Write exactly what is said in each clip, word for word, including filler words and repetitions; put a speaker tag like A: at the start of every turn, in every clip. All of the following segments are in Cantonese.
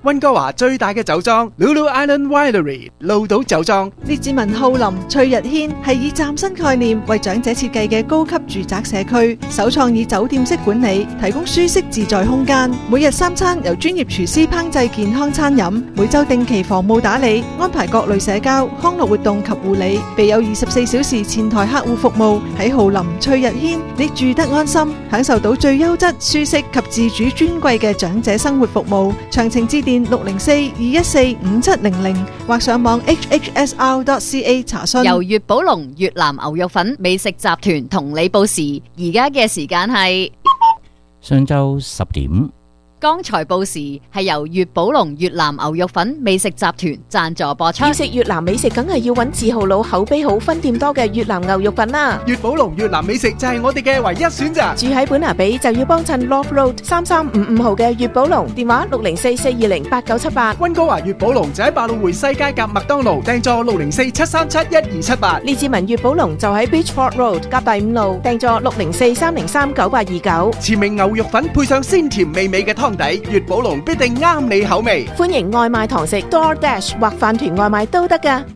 A: 溫哥華最大嘅酒莊 Lulu Island Winery 鹿島酒莊。
B: 列治文浩林翠日軒係以嶄新概念為長者設計嘅高級住宅社區，首創以酒店式管理，提供舒適自在空間。每日三餐由專業廚師烹製健康餐飲，每週定期房務打理，安排各類社交、康樂活動及護理，備有二十四小時前台客戶服務。喺浩林翠日軒，你住得安心，享受到最優質、舒適及自主尊貴嘅長者生活服務。詳情致電六零四二一四五七零零或上網 h h s r dot c a 查詢。
C: 由粵寶龍越南牛肉粉美食集團同你報時，而家嘅時間係
D: 上晝十點。
C: 剛才報時係由粵寶龍越南牛肉粉美食集團贊助播出。
E: 要食越南美食，梗係要揾字號佬口碑好、分店多嘅越南牛肉粉啦。
A: 粵寶龍越南美食就係我哋嘅唯一選擇。
E: 住喺本拿比就要幫襯 Love Road 三三五五號嘅粵寶龍，電話六零四四二零八九七八。
A: 溫哥華粵寶龍就喺百老匯西街夾麥當勞，訂座六零四七三七一二七八。
E: 列治文粵寶龍就喺 Beachford Road 夾第五路，訂座六零四三零三九八二九。
A: 前名牛肉粉配上鮮甜美美嘅湯底，粵寶龍必定啱你口味。
E: 歡迎外賣堂食 DoorDash 或飯團外賣都得㗎。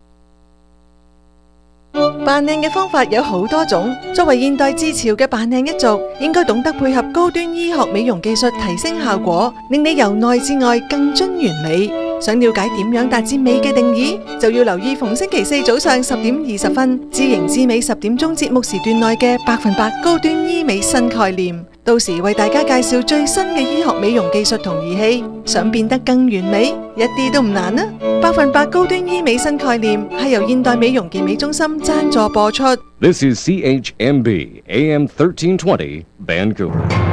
B: 扮靚嘅方法有好多種，作為現代自潮嘅扮靚一族，應該懂得配合高端醫學美容技術提升效果，令你由內至外更臻完美。想了解點樣達至美嘅定義，就要留意逢星期四早上十點二十分，知型知美十點鐘節目時段內嘅百分百高端醫美新概念。到時為大家介紹最新嘅醫學美容技術同儀器，想變得更完美，一啲都唔難啊！百分百高端醫美新概念係由現代美容健美中心贊助播出。
F: This is C H M B A M thirteen twenty Vancouver。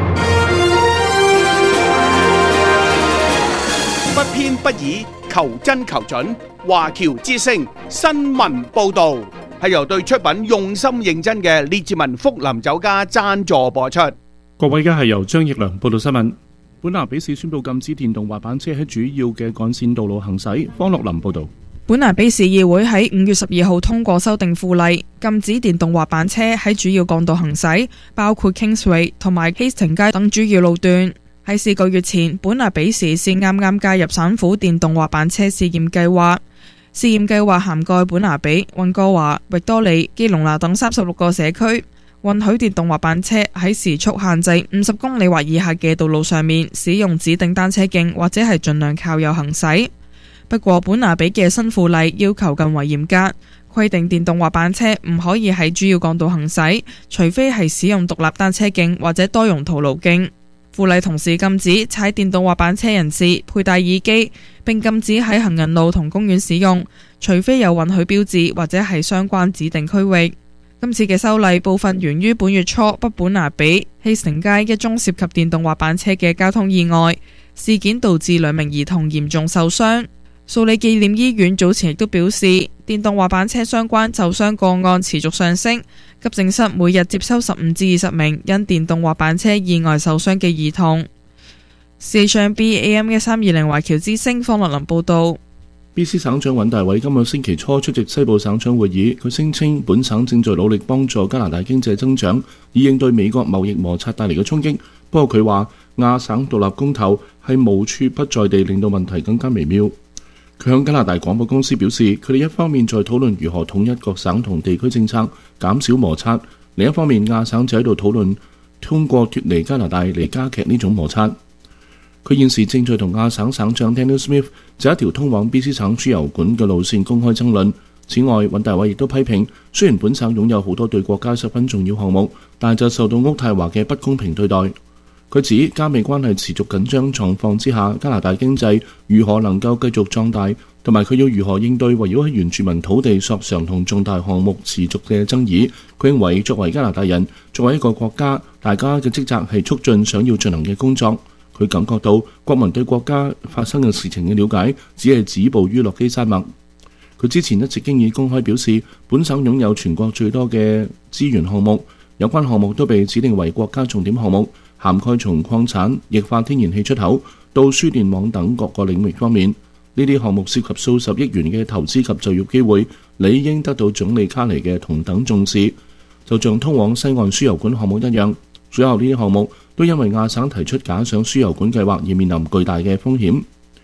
G: 不偏不倚，求真求準。華僑之聲新聞報導係由對出品用心認真嘅列治文福林酒家贊助播出。
H: 各位，而家係由張奕良報道新聞。本拿比市宣布禁止電動滑板車喺主要嘅幹線道路行駛。方樂林報道。
I: 本拿比市議會喺五月十二號通過修訂附例，禁止電動滑板車喺主要幹道行駛，包括 Kingsway 同埋 Hastings 街等主要路段。喺四個月前，本拿比市先啱啱加入省府電動滑板車試驗計劃。試驗計劃涵蓋本拿比、溫哥華、域多利、基隆拿等三十六個社區，允許電動滑板車喺時速限制五十公里或以下嘅道路上面使用指定單車徑，或者係盡量靠右行駛。不過，本拿比嘅新附例要求更為嚴格，規定電動滑板車唔可以喺主要幹道行駛，除非係使用獨立單車徑或者多用途路徑。附例同時禁止踩電動滑板車人士佩戴耳機，並禁止喺行人路同公園使用，除非有允許標誌或者係相關指定區域。今次嘅修例部分源於本月初北本拿比希城街一宗涉及電動滑板車嘅交通意外事件，導致兩名兒童嚴重受傷。素里紀念醫院早前亦都表示，電動滑板車相關受傷個案持續上升，急症室每日接收十五至二十名因電動滑板車意外受傷嘅兒童。C H M B A M 一三二零華僑之聲方樂林報道。
H: B C 省長尹大偉今個星期初出席西部省長會議，佢聲稱本省正在努力幫助加拿大經濟增長，以應對美國貿易摩擦帶嚟嘅衝擊。不過佢話亞省獨立公投係無處不在地令到問題更加微妙。佢向加拿大廣播公司表示，佢哋一方面在討論如何統一各省同地區政策，減少摩擦；另一方面，亞省就喺度討論通過脫離加拿大嚟加劇呢種摩擦。佢現時正在同亞省省長 Daniel Smith 就一條通往 B C 省輸油管嘅路線公開爭論。此外，尹大偉亦都批評，雖然本省擁有好多對國家十分重要項目，但就受到渥太華嘅不公平對待。佢指加美關係持續緊張狀況之下，加拿大經濟如何能夠繼續壯大，同埋佢要如何應對圍繞喺原住民土地索償同重大項目持續嘅爭議。佢認為作為加拿大人，作為一個國家，大家嘅職責係促進想要進行嘅工作。佢感覺到國民對國家發生嘅事情嘅了解只係止步於落基山脈。佢之前一直經已公開表示，本省擁有全國最多嘅資源項目，有關項目都被指定為國家重點項目，涵蓋從礦產、液化天然氣出口到輸電網等各個領域方面。呢啲項目涉及數十億元嘅投資及就業機會，理應得到總理卡尼嘅同等重視。就像通往西岸輸油管項目一樣，所有呢啲項目都因為亞省提出假想輸油管計劃而面臨巨大嘅風險。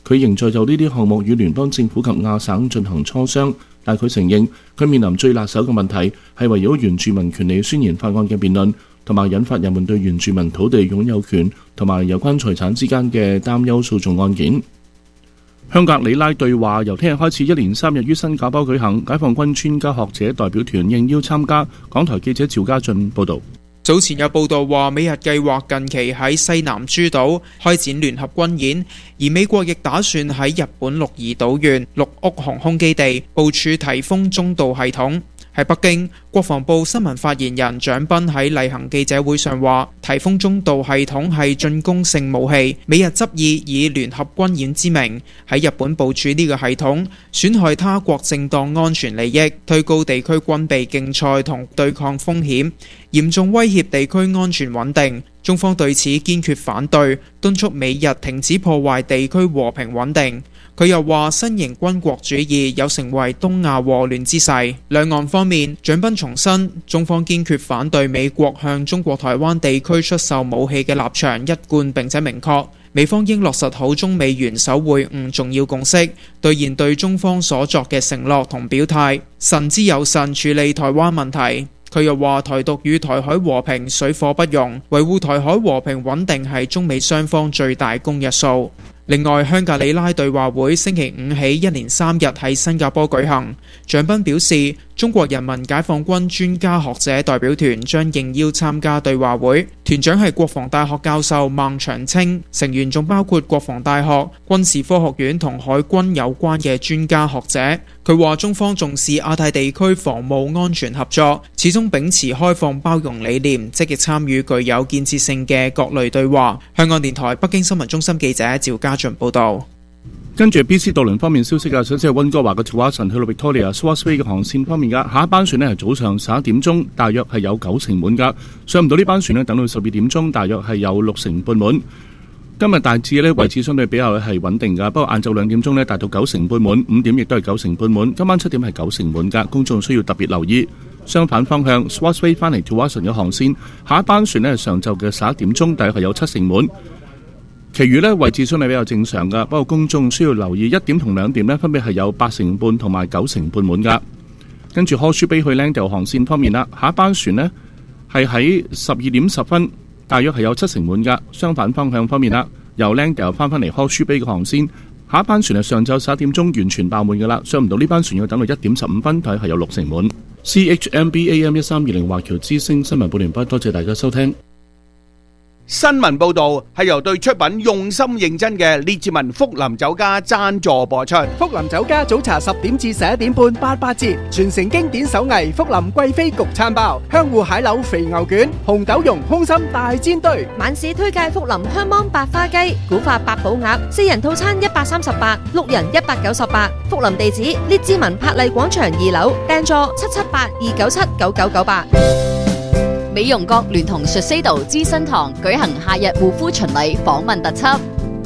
H: 佢仍在就呢啲項目與聯邦政府及亞省進行磋商，但佢承認佢面臨最辣手嘅問題係圍繞原住民權利宣言法案嘅辯論，同埋引發人們對原住民土地擁有權同埋有關財產之間嘅擔憂訴訟案件。香格里拉對話由聽日開始一連三日於新加坡舉行，解放軍專家學者代表團應邀參加。港台記者趙家俊報導。
J: 早前有報道話，美日計劃近期喺西南諸島開展聯合軍演，而美國亦打算喺日本鹿兒島縣鹿屋航空基地部署颱風中導系統。喺北京，國防部新聞發言人蔣斌喺例行記者會上話，颱風中導系統係進攻性武器，美日執意以聯合軍演之名喺日本部署呢個系統，損害他國正當安全利益，推高地區軍備競賽同對抗風險，嚴重威脅地區安全穩定。中方對此堅決反對，敦促美日停止破壞地區和平穩定。佢又話，新型軍國主義有成為東亞禍亂之勢。兩岸方面，蔣斌重申，中方堅決反對美國向中國台灣地區出售武器嘅立場一貫並且明確，美方應落實好中美元首會晤重要共識，兌現對中方所作嘅承諾同表態，慎之又慎處理台灣問題。佢又話，台獨與台海和平水火不容，維護台海和平穩定係中美雙方最大公約數。另外，香格里拉對話會星期五起一連三日喺新加坡舉行。蔣斌表示，中國人民解放軍專家學者代表團將應邀參加對話會，團長係國防大學教授孟長青，成員仲包括國防大學、軍事科學院同海軍有關嘅專家學者。佢話，中方重視亞太地區防務安全合作，始終秉持開放包容理念，積極參與具有建設性嘅各類對話。香港電台北京新聞中心記者趙家俊報道。
H: 跟住 B C 渡輪方面消息啊，首先係溫哥華嘅 Tsawwassen 去到 Victoria、Swartway 嘅航線方面噶，下一班船呢係早上十一點鐘，大約係有九成滿噶。上唔到呢班船呢，等到十二點鐘，大約係有六成半滿。今日大致呢位置相對比較係穩定噶，不過晏晝兩點鐘呢達到九成半滿，五點亦都係九成半滿。今晚七點係九成滿噶，公眾需要特別留意。相反方向 Swartway 翻嚟 Tsawwassen 嘅航線，下一班船呢係上晝嘅十一點鐘，大約係有七成滿。其餘呢位置相對比較正常噶，不過公眾需要留意一點同兩點呢分別係有八成半同埋九成半滿噶。跟住 Horseshoe Bay 去 Langdale 航線方面啦，下一班船呢係喺十二點十分，大約係有七成滿噶。相反方向方面啦，由 Langdale 翻返嚟 Horseshoe Bay 嘅航線，下一班船係上晝十一點鐘完全爆滿噶啦，上唔到呢班船要等到一點十五分，大約係有六成滿。C H M B A M 一三二零華僑之聲新聞報完畢，多謝大家收聽。
G: 新聞報道係由對出品用心認真嘅列治文福林酒家贊助播出。
A: 福林酒家早茶十點至十一點半八八折，傳承經典手藝福林貴妃焗餐包、香芋蟹柳肥牛卷、紅豆蓉空心大煎堆。
K: 晚市推介福林香芒百花雞、古法八寶鴨，四人套餐一百三十八，六人一百九十八。福林地址：列治文柏麗廣場二樓，訂座七七八二九七九九九八。
C: 美容閣聯同術西道資生堂舉行夏日護膚巡禮訪問特輯。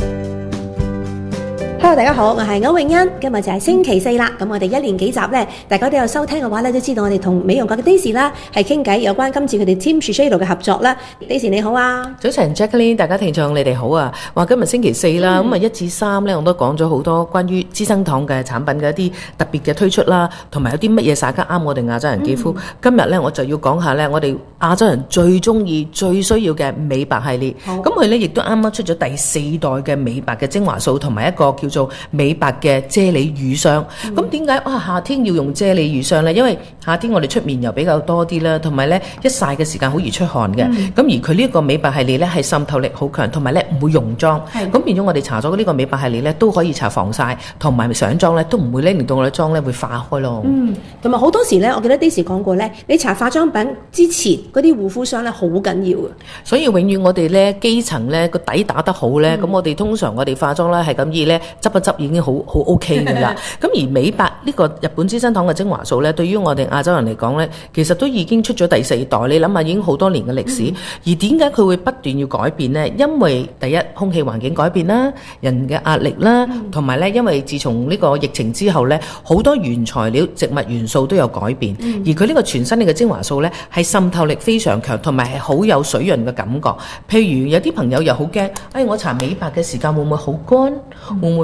L: Hello， 大家好，我係歐永欣，今日就係星期四啦。咁我哋一連幾集呢，大家都有收聽嘅話呢，都知道我哋同美容閣嘅 Daisy 啦，係傾偈有關今次佢哋 Team Shiseido 嘅合作啦。Daisy 你好啊，
M: 早晨 Jacqueline， 大家聽眾你哋好啊。話今日星期四啦，咁啊、嗯、一至三呢，我都講咗好多關於資生堂嘅產品嘅一啲特別嘅推出啦，同埋有啲乜嘢灑家啱我哋亞洲人肌膚。嗯、今日呢，我就要講下呢，我哋亞洲人最中意、最需要嘅美白系列。咁佢呢亦都啱啱出咗第四代嘅美白嘅精華素，同埋一個叫做美白嘅啫喱乳霜。咁點解啊夏天要用啫喱乳霜呢？因為夏天我哋出面又比較多啲啦，同埋呢一曬嘅時間好易出汗嘅。咁、嗯、而佢呢個美白系列呢係滲透力好強，同埋呢唔會溶妝。咁變咗我哋搽咗呢個美白系列呢都可以搽防曬，同埋上妝呢都唔會呢令到我哋妝呢會化開咯。嗯，同埋好多時呢，我記得 Daisy 講過呢，你搽化妝品之前嗰啲護膚霜呢好緊要嘅。所以永遠我哋呢基層呢個底打得好呢，咁、嗯、我哋通常我哋化妝呢係咁易呢執一執已經好好 OK 㗎啦。咁而美白呢個日本資生堂嘅精華素呢，對於我哋亞洲人嚟講呢，其實都已經出咗第四代。你諗下已經好多年嘅歷史。嗯、而點解佢會不斷要改變呢？因為第一空氣環境改變啦，人嘅壓力啦，同埋呢因為自從呢個疫情之後呢，好多原材料植物元素都有改變。嗯、而佢呢個全新嘅精華素呢，係滲透力非常強，同埋係好有水潤嘅感覺。譬如有啲朋友又好驚，哎我搽美白嘅時間會唔會好乾？會唔會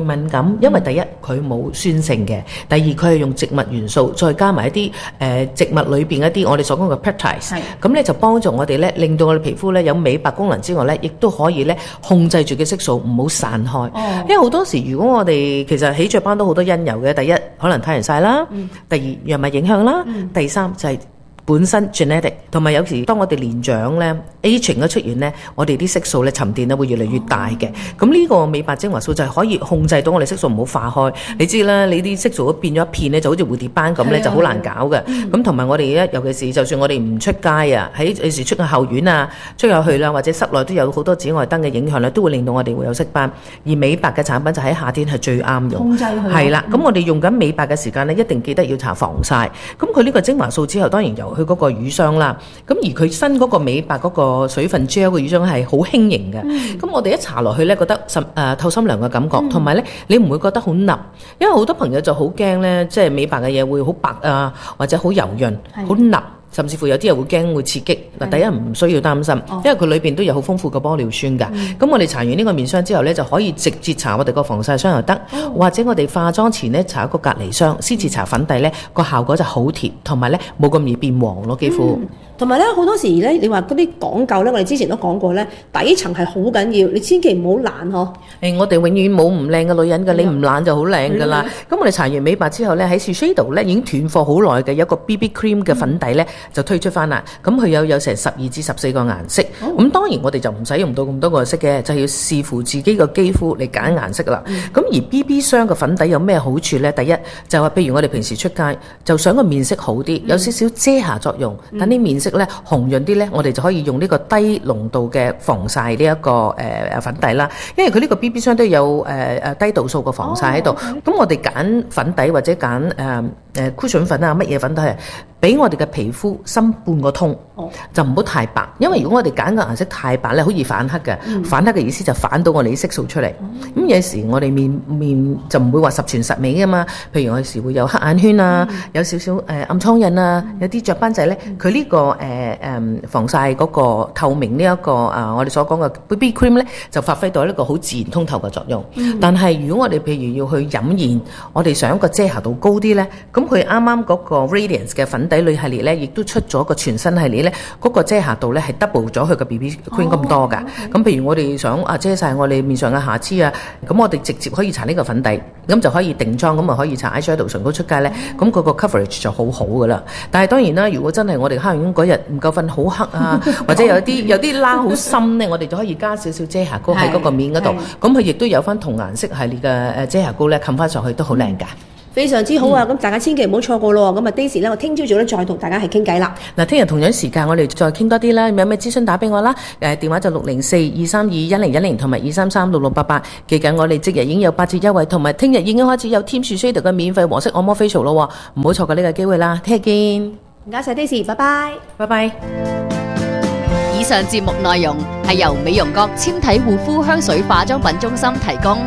M: 敏感，因為第一佢冇酸性嘅，第二佢係用植物元素，再加埋一啲誒、呃、植物裏邊一啲我哋所講嘅 peptides， 咁咧就幫助我哋咧，令到我哋皮膚咧有美白功能之外咧，亦都可以咧控制住嘅色素唔好散開。哦、因為好多時如果我哋其實起雀斑都好多因由嘅，第一可能太陽曬啦，嗯、第二藥物影響啦，嗯、第三就係、是。本身 genetic 同埋有時當我哋年長咧 aging 嘅出現咧，我哋啲色素咧沉澱咧會越嚟越大嘅。咁呢、哦、個美白精華素就係可以控制到我哋色素唔好化開。嗯、你知啦，你啲色素都變咗一片咧，就好似蝴蝶斑咁咧，就好難搞嘅。咁同埋我哋咧，尤其是就算我哋唔出街啊，喺有時出去後院啊，出入去啦，或者室內都有好多紫外燈嘅影響咧，都會令到我哋會有色斑。而美白嘅產品就喺夏天係最啱用。控制佢。係啦，咁、嗯、我哋用緊美白嘅時間咧，一定記得要搽防曬。咁佢呢個精華素之後，當然由佢嗰個乳霜啦，咁而佢新嗰個美白嗰個水分 gel 嘅乳霜係好輕盈嘅，咁、嗯、我哋一搽落去咧，覺得滲誒透心涼嘅感覺，同埋咧你唔會覺得好膩，因為好多朋友就好驚咧，即係美白嘅嘢會好白啊，或者好柔潤、好膩。甚至乎有啲人會驚會刺激嗱，第一唔需要擔心，因為佢裏邊都有好豐富嘅玻尿酸㗎。咁、嗯、我哋搽完呢個面霜之後咧，就可以直接搽我哋個防曬霜又得，哦、或者我哋化妝前咧搽一個隔離霜，先至搽粉底咧，個效果就好貼，同埋咧冇咁易變黃咯肌膚。
L: 同埋咧好多時咧，你話嗰啲講究咧，我哋之前都講過咧，底層係好緊要，你千祈唔好懶呵。誒、
M: 欸，我哋永遠冇唔靚嘅女人㗎，你唔懶就好靚㗎啦。咁我哋搽完美白之後咧，喺 Shiseido 咧已經斷貨好耐嘅，有一個 B B cream 嘅粉底咧、嗯、就推出翻啦。咁佢有有成十二至十四個顏色。咁、哦、當然我哋就唔使用到咁多個色嘅，就要視乎自己個肌膚嚟揀顏色啦。咁、嗯、而 B B 霜嘅粉底有咩好處咧？第一就係譬如我哋平時出街就想個面色好啲，有少少遮瑕作用，等啲面色咧紅潤啲咧，我哋就可以用呢個低濃度嘅防曬呢一個誒誒粉底啦。因為佢呢個 B B 霜都有誒誒、呃、低度數嘅防曬喺度。咁、哦、我哋揀粉底或者揀誒誒 cushion 粉啊，乜嘢粉底係俾我哋嘅皮膚深半個通，哦、就唔好太白。因為如果我哋揀嘅顏色太白咧，好易反黑嘅。嗯、反黑嘅意思就反到我哋啲色素出嚟。咁、嗯、有時我哋面面就唔會話十全十美噶嘛。譬如我有時會有黑眼圈啊，嗯、有少少誒、呃、暗瘡印啊，嗯、有啲雀斑仔咧，佢呢、這個誒誒、呃、防曬嗰個透明呢、這、一個啊、呃，我哋所講嘅 B B cream 咧，就發揮到一個好自然通透嘅作用。嗯、但係如果我哋譬如要去隱現，我哋想個遮瑕度高啲咧，咁佢啱啱嗰個 Radiance 嘅粉底類系列咧，亦都出咗個全新系列咧，嗰、那個遮瑕度咧係 double 咗佢個 B B cream 咁多㗎。咁、哦 okay. 譬如我哋想啊遮晒我哋面上嘅瑕疵啊，咁我哋直接可以搽呢個粉底，咁就可以定妝，咁啊可以搽 eyeshadow 唇膏出街咧，咁嗰個 coverage 就好好㗎啦。但係當然啦，如果真係我哋黑眼嗰日唔夠瞓好黑啊，或者有啲有啲瘌好深咧，我哋就可以加少少遮瑕膏喺嗰個面嗰度，咁佢亦都有翻同顏色系列嘅誒遮瑕膏咧，冚翻上去都好靚㗎。
L: 非常之好啊！咁、嗯、大家千祈唔好錯過咯。咁啊，Daisy 咧，我聽朝早咧再同大家係傾偈啦。
M: 嗱，聽日同樣時間我哋再傾多啲啦。有咩諮詢打俾我啦？誒，電話就六零四二三二一零一零同埋二三三六六八八。記緊我哋即日已經有八折優惠，同埋聽日已經開始有 Team Shiseido 嘅免費黃色按摩 facial 咯。唔好錯過呢個機會啦！聽日見。
L: 唔該晒 Daisy，拜拜，
M: 拜拜。
C: 以上節目內容係由美容閣纖體護膚香水化妝品中心提供。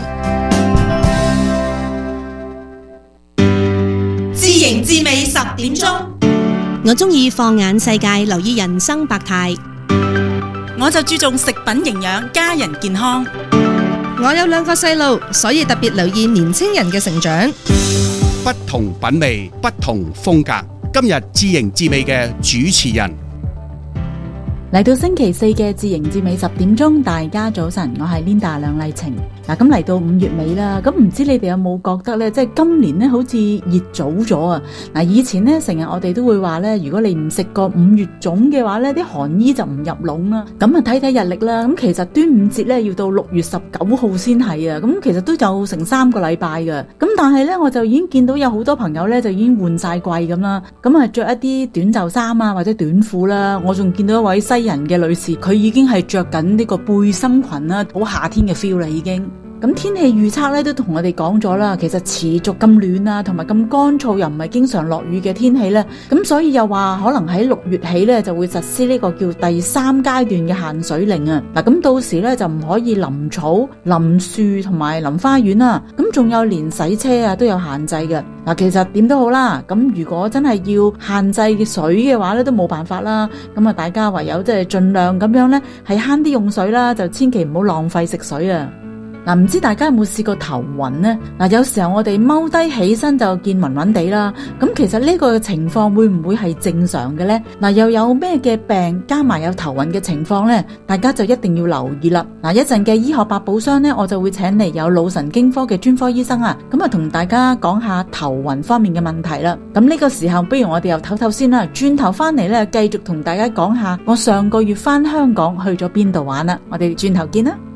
N: 自營自美十點鐘，我中意放眼世界，留意人生百態。我就注重食品營養，家人健康。我有兩個細路，所以特別留意年青人嘅成長。
G: 不同品味，不同風格。今日自營自美嘅主持人。
O: 嚟到星期四嘅自營自美十點鐘，大家早晨，我係 Linda 梁麗晴。嗱，咁嚟到五月尾啦，咁唔知你哋有冇覺得咧，即係今年咧好似熱早咗啊！嗱，以前咧成日我哋都會話咧，如果你唔食個五月粽嘅話咧，啲寒衣就唔入籠啦。咁啊睇睇日曆啦，咁其實端午節咧要到六月十九號先係啊，咁其實都有成三個禮拜噶。咁但係咧，我就已經見到有好多朋友咧就已經換晒季咁啦，咁啊着一啲短袖衫啊或者短褲啦，我仲見到一位西人嘅女士，佢已經係着緊呢個背心裙啦，好夏天嘅 feel 啦已經。咁天氣預測咧都同我哋講咗啦，其實持續咁暖啊，同埋咁乾燥又唔係經常落雨嘅天氣咧，咁所以又話可能喺六月起咧就會實施呢個叫第三階段嘅限水令啊。嗱，咁到時咧就唔可以淋草、淋樹同埋淋花園啊，咁仲有連洗車啊都有限制嘅。嗱，其實點都好啦，咁如果真係要限制嘅水嘅話咧，都冇辦法啦。咁啊，大家唯有即係盡量咁樣咧係慳啲用水啦，就千祈唔好浪費食水啊。 嗱，唔知大家有冇試過頭暈呢？嗱，有時候我哋踎低起身就見暈暈地啦。咁其實呢個情況會唔會係正常嘅呢？嗱，又有咩嘅病加埋有頭暈嘅情況呢？大家就一定要留意啦。嗱，一陣嘅醫學百寶箱呢，我就會請嚟有腦神經科嘅專科醫生啊，咁啊同大家講下頭暈方面嘅問題啦。咁呢個時候，不如我哋又唞唞先啦，轉頭翻嚟咧，繼續同大家講下我上個月翻香港去咗邊度玩啦。我哋轉頭見啦。